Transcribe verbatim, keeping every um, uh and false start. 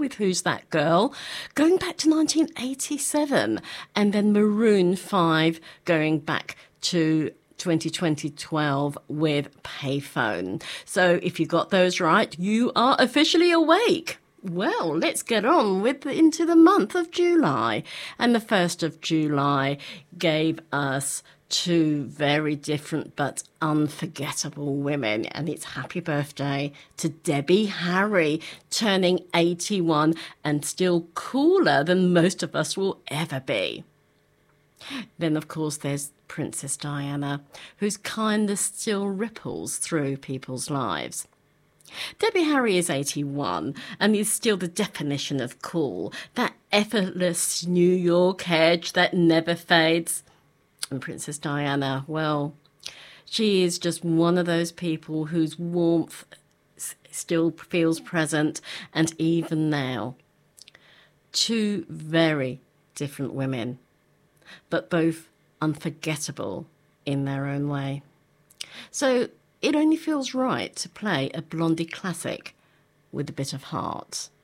with Who's That Girl, going back to nineteen eighty-seven, and then Maroon five going back to twenty twenty twelve with Payphone. So if you got those right, you are officially awake. Well, let's get on with the, into the month of July. And the first of July gave us two very different but unforgettable women. And it's happy birthday to Debbie Harry, turning eighty-one and still cooler than most of us will ever be. Then, of course, there's Princess Diana, whose kindness still ripples through people's lives. Debbie Harry is eighty-one and is still the definition of cool, that effortless New York edge that never fades. And Princess Diana, well, she is just one of those people whose warmth s- still feels present, and even now. Two very different women, but both unforgettable in their own way. So it only feels right to play a Blondie classic with a bit of heart.